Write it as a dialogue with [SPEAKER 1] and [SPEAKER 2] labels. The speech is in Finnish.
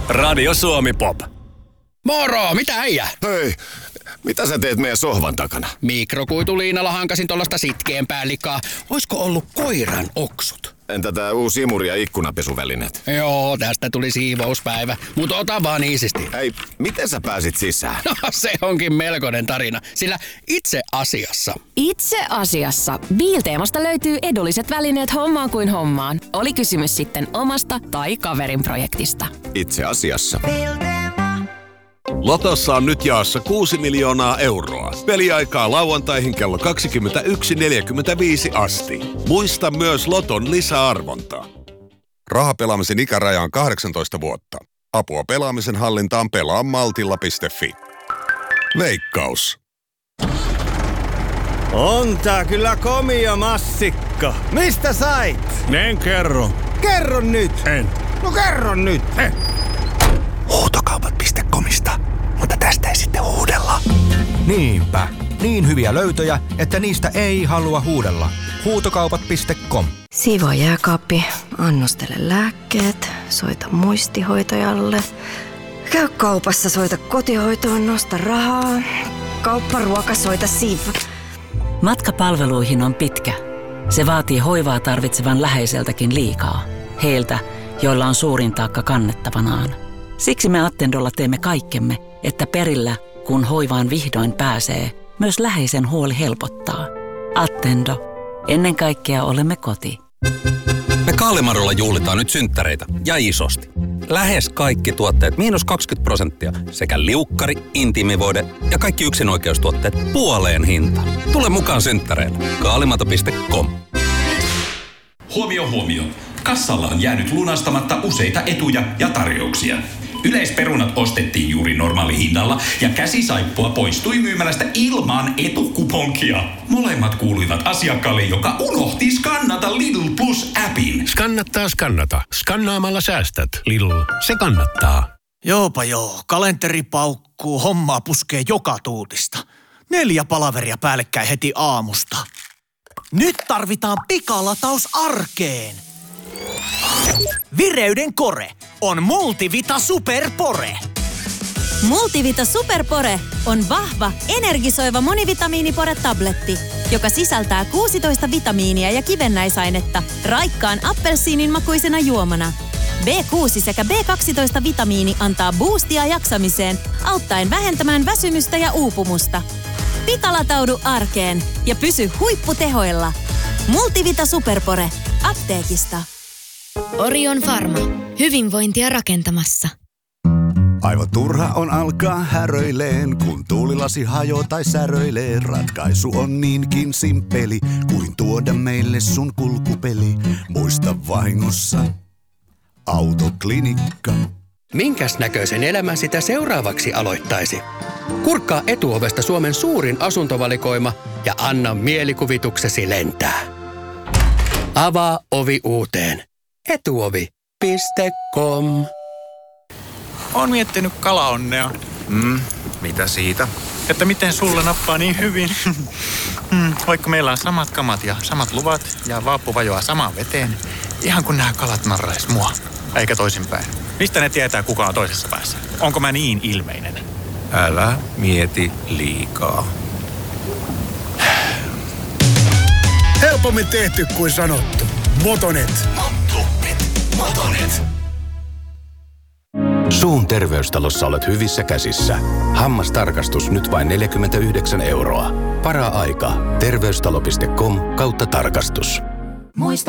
[SPEAKER 1] Radio Suomi Pop.
[SPEAKER 2] Moro, mitä äijä?
[SPEAKER 3] Hei, mitä sä teet meidän sohvan takana?
[SPEAKER 2] Mikrokuituliinalla hankasin tuollaista sitkeämpää likaa. Oisko ollut koiran oksut?
[SPEAKER 3] Entä tää uusi imuri- ja ikkunapesuvälineet?
[SPEAKER 2] Joo, tästä tuli siivouspäivä, mutta ota vaan iisisti.
[SPEAKER 3] Hei, miten sä pääsit sisään?
[SPEAKER 2] No se onkin melkoinen tarina, sillä itse asiassa
[SPEAKER 4] Biilteemasta löytyy edulliset välineet hommaan kuin hommaan. Oli kysymys sitten omasta tai kaverin projektista.
[SPEAKER 3] Itse asiassa.
[SPEAKER 5] Lotossa on nyt jaossa 6 miljoonaa euroa. Peliaikaa lauantaihin kello 21.45 asti. Muista myös Loton lisäarvonta. Rahapelaamisen ikäraja on 18 vuotta. Apua pelaamisen hallintaan pelaa maltilla.fi. Veikkaus.
[SPEAKER 6] On tää kyllä komia massikka. Mistä sait?
[SPEAKER 7] En kerro.
[SPEAKER 6] Kerro nyt.
[SPEAKER 7] En.
[SPEAKER 6] No kerro nyt.
[SPEAKER 8] Huutokaupat.comista, mutta tästä ei sitten huudella. Niinpä. Niin hyviä löytöjä, että niistä ei halua huudella. Huutokaupat.com.
[SPEAKER 9] Siivoo jääkaappi, annostele lääkkeet, soita muistihoitajalle. Käy kaupassa, soita kotihoitoon, nosta rahaa. Kaupparuoka, soita Siv.
[SPEAKER 10] Matka palveluihin on pitkä. Se vaatii hoivaa tarvitsevan läheiseltäkin liikaa. Heiltä, joilla on suurin taakka kannettavanaan. Siksi me Attendolla teemme kaikkemme, että perillä, kun hoivaan vihdoin pääsee, myös läheisen huoli helpottaa. Attendo. Ennen kaikkea olemme koti.
[SPEAKER 1] Me Kaalimarolla juhlitaan nyt synttäreitä ja isosti. Lähes kaikki tuotteet -20% sekä liukkari, intiimivoide ja kaikki yksinoikeustuotteet puoleen hintaan. Tule mukaan synttäreille. Kaalimato.com.
[SPEAKER 11] Huomio. Kassalla on jäänyt lunastamatta useita etuja ja tarjouksia. Yleisperunat ostettiin juuri normaalihinnalla ja käsisaippua poistui myymälästä ilman etukuponkia. Molemmat kuuluivat asiakkaalle, joka unohti skannata Lidl Plus-appin.
[SPEAKER 7] Skannata. Skannaamalla säästät. Lidl, se kannattaa.
[SPEAKER 8] Joopa joo, kalenteri paukkuu, hommaa puskee joka tuutista. 4 palaveria päällekkäin heti aamusta. Nyt tarvitaan pikalataus arkeen. Vireyden kore on Multivita Superpore.
[SPEAKER 12] Multivita Superpore on vahva, energisoiva monivitamiinipore-tabletti, joka sisältää 16 vitamiinia ja kivennäisainetta raikkaan appelsiinin makuisena juomana. B6 sekä B12-vitamiini antaa boostia jaksamiseen, auttaen vähentämään väsymystä ja uupumusta. Pikalataudu arkeen ja pysy huipputehoilla. Multivita Superpore. Apteekista.
[SPEAKER 13] Orion Pharma. Hyvinvointia rakentamassa.
[SPEAKER 14] Aivan turha on alkaa häröileen, kun tuulilasi hajoo tai säröilee. Ratkaisu on niinkin simppeli, kuin tuoda meille sun kulkupeli. Muista vahingossa Autoklinikka.
[SPEAKER 2] Minkäs näköisen elämän sitä seuraavaksi aloittaisi? Kurkkaa Etuovesta Suomen suurin asuntovalikoima ja anna mielikuvituksesi lentää. Avaa ovi uuteen. Etuovi.com.
[SPEAKER 15] Oon miettinyt kalaonnea.
[SPEAKER 8] Mitä siitä?
[SPEAKER 15] Että miten sulle nappaa niin hyvin. Vaikka meillä on samat kamat ja samat luvat ja vaappu vajoaa samaan veteen. Ihan kun nämä kalat narrais mua. Eikä toisinpäin. Mistä ne tietää, kuka on toisessa päässä? Onko mä niin ilmeinen?
[SPEAKER 8] Älä mieti liikaa.
[SPEAKER 7] Helpommin tehty kuin sanottu. Motonet. Motonet.
[SPEAKER 16] Suun terveystalossa olet hyvissä käsissä. Hammastarkastus nyt vain 49 €. Para-aika. Terveystalo.com/tarkastus.